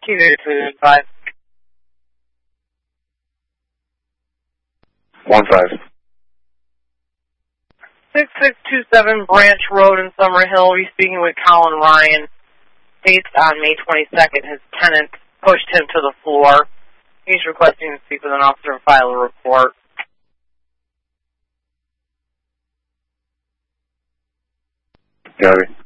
225. 15. 6627 Branch Road in Summerhill. We're speaking with Colin Ryan. States on May 22nd, his tenant pushed him to the floor. He's requesting to speak with an officer and file a report. Got it.